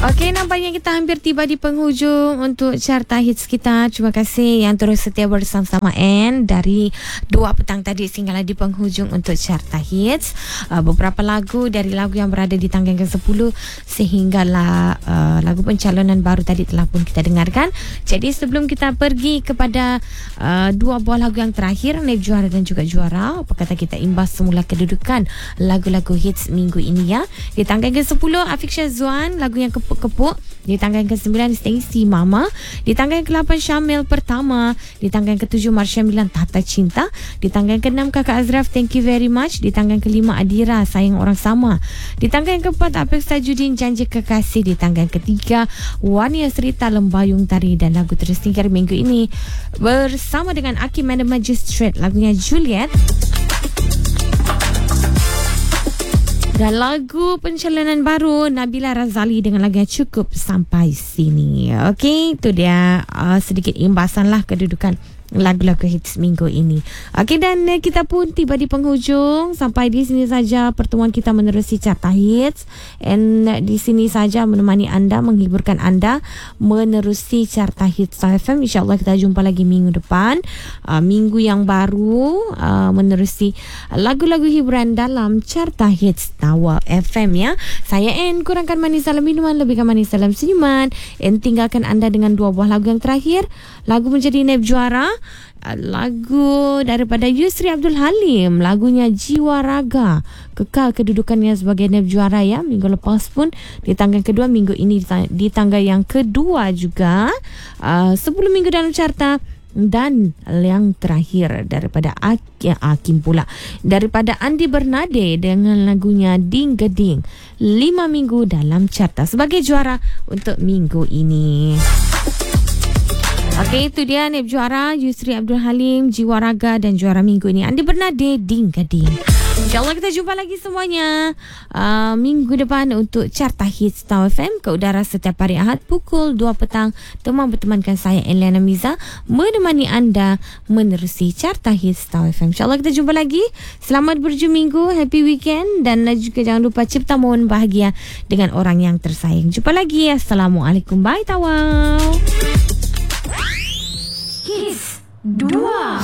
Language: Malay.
Okey, nampaknya kita hampir tiba di penghujung untuk carta hits kita. Terima kasih yang terus setia bersama-sama dari 2 petang tadi sehinggalah di penghujung untuk carta hits. Beberapa lagu dari lagu yang berada di tangga ke-10 sehinggalah lagu pencalonan baru tadi telah pun kita dengarkan. Jadi sebelum kita pergi kepada 2 buah lagu yang terakhir, Naib Juara dan juga Juara, apa kata kita imbas semula kedudukan lagu-lagu hits minggu ini ya. Di tangga ke-10 Afiq Syazwan, lagu yang Kepuk. Di tangga yang ke-9 Stacy Mama. Di tangga yang ke-8 Syamil Pertama. Di tangga yang ke-7 Marsha Milan Tata Cinta. Di tangga yang ke-6 Kakak Azraf Thank You Very Much. Di tangga yang ke-5 Adira Sayang Orang Sama. Di tangga yang ke-4 Apek Sajudin Janji Kekasih. Di tangga yang ke-3 Wania Serita Lembayung Tari. Dan lagu tersingkir minggu ini bersama dengan Hakim and the Magistrate, lagunya Juliet. Dan lagu pencalonan baru Nabila Razali dengan lagu yang Cukup Sampai Sini. Okey, itu dia sedikit imbasan lah kedudukan lagu-lagu hits minggu ini. Okey, dan kita pun tiba di penghujung. Sampai di sini saja pertemuan kita menerusi carta hits. And di sini saja menemani anda, menghiburkan anda menerusi carta hits Star FM. InsyaAllah kita jumpa lagi minggu depan, minggu yang baru, menerusi lagu-lagu hiburan dalam carta hits Tawa FM ya. Saya N, kurangkan manis dalam minuman, lebihkan manis dalam senyuman. N tinggalkan anda dengan 2 buah lagu yang terakhir. Lagu menjadi Naib Juara, lagu daripada Yusri Abdul Halim, lagunya Jiwa Raga, kekal kedudukannya sebagai Naib Juara ya. Minggu lepas pun di tangga yang kedua, minggu ini di tangga yang kedua juga. 10 minggu dalam carta. Dan yang terakhir daripada Hakim pula, daripada Andi Bernade dengan lagunya Ding Geding, 5 minggu dalam carta sebagai juara untuk minggu ini. Okey, itu dia Naib Juara Yusri Abdul Halim, Jiwa Raga, dan juara minggu ini Andi Bernade, Ding Gading. InsyaAllah kita jumpa lagi semuanya minggu depan untuk carta hits Tawa FM ke udara setiap hari Ahad pukul 2 petang. Teman bertemankan saya Eliana Miza menemani anda menerusi carta hits Tawa FM. InsyaAllah kita jumpa lagi. Selamat berhujung minggu, happy weekend, dan juga jangan lupa cipta momen bahagia dengan orang yang tersayang. Jumpa lagi. Assalamualaikum. Bye Tawa. Hits 2.